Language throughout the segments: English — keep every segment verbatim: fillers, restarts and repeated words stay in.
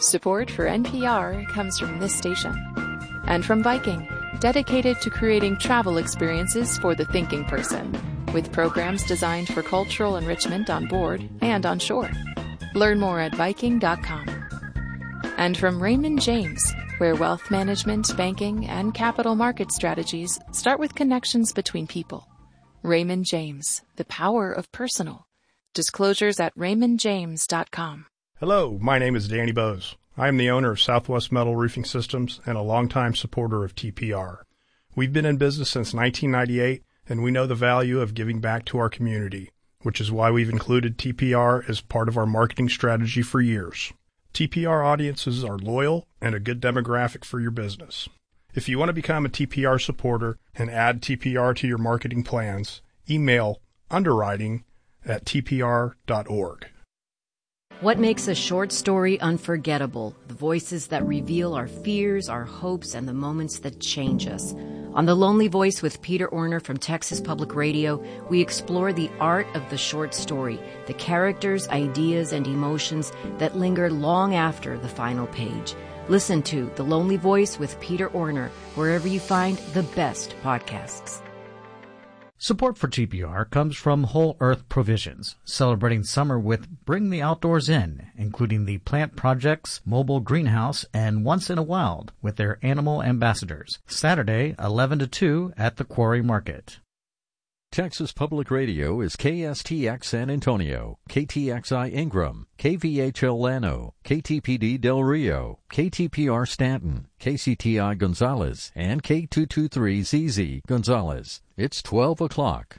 Support for N P R comes from this station. And from Viking, dedicated to creating travel experiences for the thinking person, with programs designed for cultural enrichment on board and on shore. Learn more at Viking dot com. And from Raymond James, where wealth management, banking, and capital market strategies start with connections between people. Raymond James, the power of personal. Disclosures at Raymond James dot com. Hello, my name is Danny Bose. I am the owner of Southwest Metal Roofing Systems and a longtime supporter of T P R. We've been in business since nineteen ninety-eight, and we know the value of giving back to our community, which is why we've included T P R as part of our marketing strategy for years. T P R audiences are loyal and a good demographic for your business. If you want to become a T P R supporter and add T P R to your marketing plans, email underwriting at T P R dot org. What makes a short story unforgettable? The voices that reveal our fears, our hopes, and the moments that change us. On The Lonely Voice with Peter Orner from Texas Public Radio, we explore the art of the short story, the characters, ideas, and emotions that linger long after the final page. Listen to The Lonely Voice with Peter Orner wherever you find the best podcasts. Support for T P R comes from Whole Earth Provisions, celebrating summer with Bring the Outdoors In, including the Plant Projects, Mobile Greenhouse, and Once in a Wild with their animal ambassadors. Saturday, eleven to two at the Quarry Market. Texas Public Radio is K S T X San Antonio, K T X I Ingram, K V H L Llano, K T P D Del Rio, K T P R Stanton, K C T I Gonzales, and K two twenty-three Z Z Gonzales. It's twelve o'clock.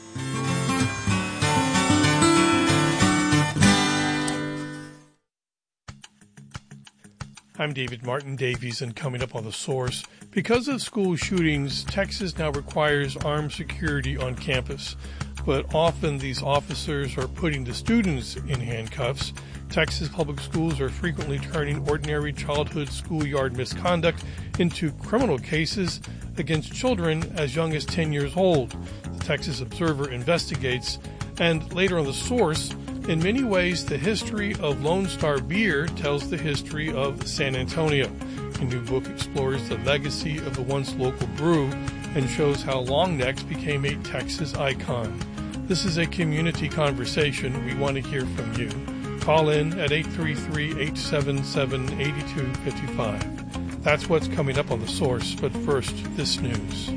I'm David Martin Davies, and coming up on The Source, because of school shootings, Texas now requires armed security on campus. But often these officers are putting the students in handcuffs. Texas public schools are frequently turning ordinary childhood schoolyard misconduct into criminal cases against children as young as ten years old. The Texas Observer investigates, and later on The Source, in many ways, the history of Lone Star Beer tells the history of San Antonio. A new book explores the legacy of the once local brew and shows how Long Necks became a Texas icon. This is a community conversation. We want to hear from you. Call in at eight three three, eight seven seven, eight two five five. That's what's coming up on The Source, but first, this news.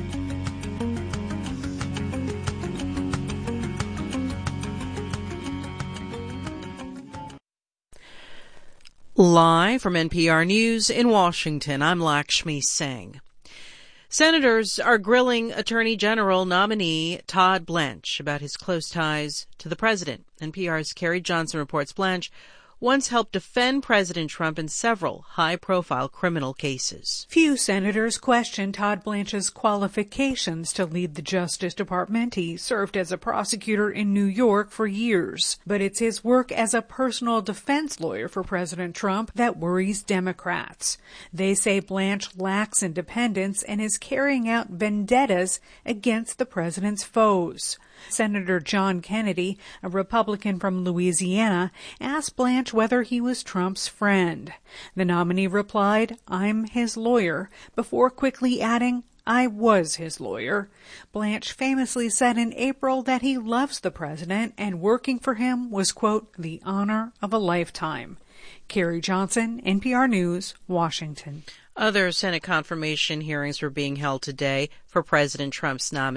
Live from N P R News in Washington, I'm Lakshmi Singh. Senators are grilling Attorney General nominee Todd Blanche about his close ties to the president. N P R's Carrie Johnson reports Blanche once helped defend President Trump in several high-profile criminal cases. Few senators question Todd Blanche's qualifications to lead the Justice Department. He served as a prosecutor in New York for years. But it's his work as a personal defense lawyer for President Trump that worries Democrats. They say Blanche lacks independence and is carrying out vendettas against the president's foes. Senator John Kennedy, a Republican from Louisiana, asked Blanche whether he was Trump's friend. The nominee replied, "I'm his lawyer," before quickly adding, "I was his lawyer." Blanche famously said in April that he loves the president and working for him was, quote, the honor of a lifetime. Carrie Johnson, N P R News, Washington. Other Senate confirmation hearings were being held today for President Trump's nominee.